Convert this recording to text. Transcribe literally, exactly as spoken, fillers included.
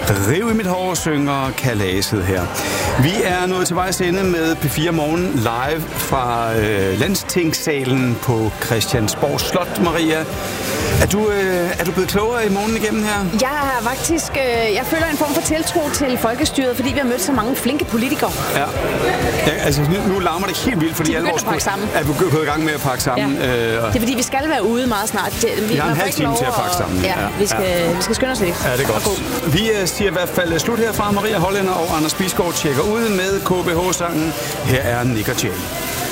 Riv i mit hår synger Kalaset her. Vi er nået til vejs ende med P fire Morgen live fra øh, Landstingssalen på Christiansborg Slot, Maria. Er du, øh, er du blevet klogere i morgen igennem her? Jeg har faktisk, øh, jeg føler en form for tiltro til folkestyret, fordi vi har mødt så mange flinke politikere. Ja, ja altså nu, nu larmer det helt vildt, fordi de alle vores at pakke sammen. er gået i gang med at pakke sammen. Ja. Øh, det er fordi, vi skal være ude meget snart. Vi, vi har en halv time til at pakke sammen. Ja, ja, vi, skal, ja. vi skal skynde os lidt. Ja, det er godt. Vi uh, siger i hvert fald slut herfra. Maria Hollænder og Anders Bisgaard tjekker ud med K B H-sangen. Her er Nick og Jay.